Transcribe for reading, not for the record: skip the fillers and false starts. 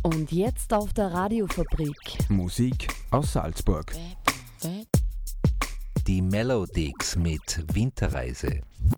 Und jetzt auf der Radiofabrik. Musik aus Salzburg. Die Melodies mit Winterreise.